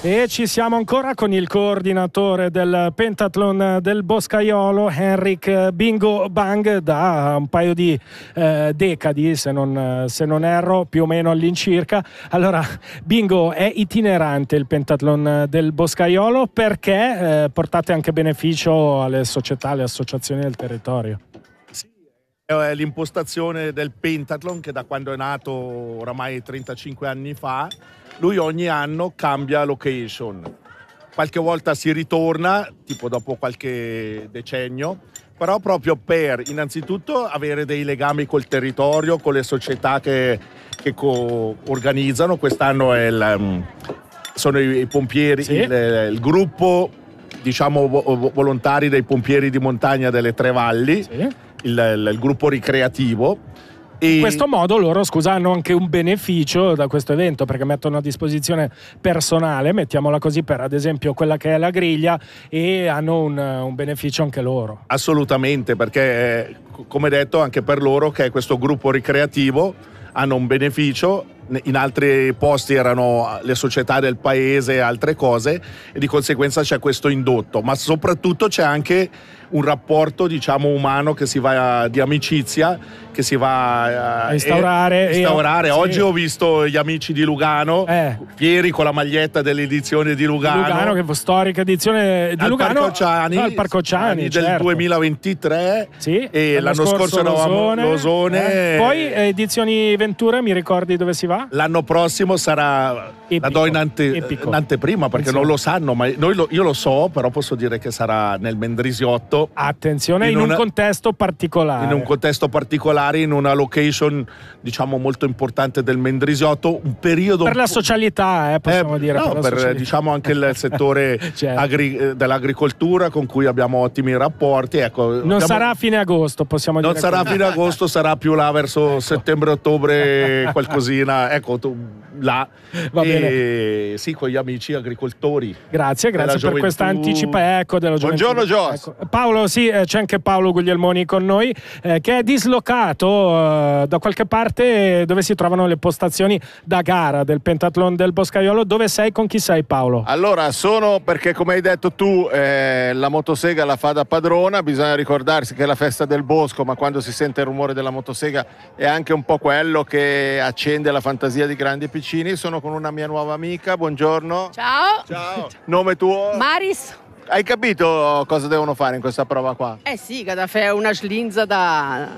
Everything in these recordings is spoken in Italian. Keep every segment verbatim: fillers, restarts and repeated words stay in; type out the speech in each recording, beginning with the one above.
E ci siamo ancora con il coordinatore del pentathlon del Boscaiolo, Henrik Bingo Bang, da un paio di eh, decadi, se non, se non erro, più o meno all'incirca. Allora, Bingo, è itinerante il pentathlon del Boscaiolo perché eh, portate anche beneficio alle società, alle associazioni del territorio. Sì, è l'impostazione del pentathlon che da quando è nato oramai trentacinque anni fa, lui ogni anno cambia location. Qualche volta si ritorna, tipo dopo qualche decennio, però proprio per innanzitutto avere dei legami col territorio, con le società che, che co-organizzano. Quest'anno è il, sono i, i pompieri, sì. il, il gruppo, diciamo, volontari dei pompieri di montagna delle Tre Valli, sì. il, il, il gruppo ricreativo. In questo modo loro, scusa, hanno anche un beneficio da questo evento, perché mettono a disposizione personale, mettiamola così, per ad esempio quella che è la griglia, e hanno un, un beneficio anche loro. Assolutamente, perché come detto anche per loro, che è questo gruppo ricreativo, hanno un beneficio. In altri posti erano le società del paese e altre cose, e di conseguenza c'è questo indotto, ma soprattutto c'è anche un rapporto, diciamo, umano, che si va, di amicizia, che si va a instaurare. E, instaurare. E, Oggi sì. ho visto gli amici di Lugano, eh. ieri con la maglietta dell'edizione di Lugano. Lugano, che storica edizione di al Lugano. Parco Ciani, no, al Parco Ciani, del certo. duemilaventitré, sì, e l'anno scorso eravamo Losone. Eh. Poi edizioni Ventura, mi ricordi dove si va? L'anno prossimo sarà, epico, la do in, ante, in anteprima perché Attenzione. non lo sanno, ma noi lo, io lo so, però posso dire che sarà nel Mendrisiotto. Attenzione, in, in una, un contesto particolare. In un contesto particolare, in una location, diciamo, molto importante del Mendrisiotto, un periodo... Per la socialità, eh, possiamo eh, dire. No, per, per diciamo anche il settore certo. agri, dell'agricoltura, con cui abbiamo ottimi rapporti. Ecco, non abbiamo, sarà a fine agosto, possiamo non dire. Non sarà così. fine agosto, sarà più là verso ecco. settembre-ottobre, qualcosina. Ecco, tu, là. Va e, bene. Sì, con gli amici agricoltori. Grazie, grazie per questa anticipa, ecco, della gioventù. Buongiorno Jos. Ecco. Paolo, sì, c'è anche Paolo Guglielmoni con noi, eh, che è dislocato eh, da qualche parte dove si trovano le postazioni da gara del pentathlon del Boscaiolo. Dove sei, con chi sei, Paolo? Allora, sono perché, come hai detto tu, eh, la motosega la fa da padrona. Bisogna ricordarsi che è la festa del bosco, ma quando si sente il rumore della motosega è anche un po' quello che accende la fantasia di grandi e piccini. Sono con una mia nuova amica, buongiorno. Ciao. Ciao. Nome tuo? Maris. Hai capito cosa devono fare in questa prova qua? Eh sì, che da fare una slinza da...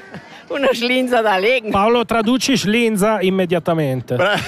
una slinza da legno. Paolo, traduci slinza immediatamente. Pra...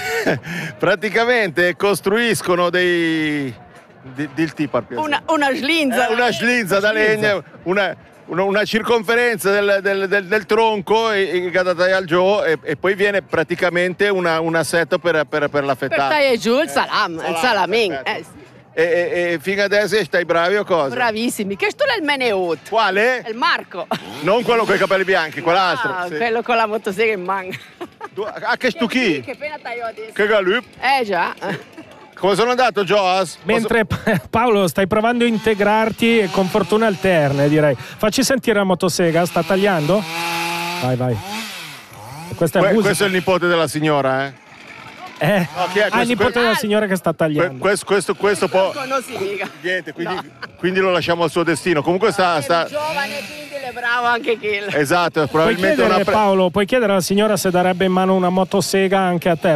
praticamente costruiscono dei... Di, di tipo una, una slinza. Eh, una slinza da legno, una... Una, una circonferenza del, del, del, del tronco e, che data al giù, e, e poi viene praticamente una, un assetto per, per, per la fettata. Per tagliare giù il salam, eh, il salamin. Eh, sì. E, e, e fino adesso stai bravi o cosa? Bravissimi. Che sto è il meneut? Quale? Il Marco. Non quello con i capelli bianchi, quell'altro. Ah, sì. Quello con la motosega in mano. Tu, ah, che stu chi? Che appena taglio adesso. Che galup? Eh già. Come sono andato, Joas? Mentre Posso... Paolo stai provando a integrarti con fortune alterne, direi. Facci sentire la motosega, sta tagliando? Vai, vai. Questa è que- musica. Questo è il nipote della signora, eh? Eh, no, chi è ah, il nipote questo? della signora che sta tagliando. Questo, questo, questo può... Non si dica. Niente, quindi, no. quindi lo lasciamo al suo destino. Comunque sta... sta... È giovane, quindi è bravo anche quello. Esatto, probabilmente puoi chiedere, una... Pre... Paolo, puoi chiedere alla signora se darebbe in mano una motosega anche a te?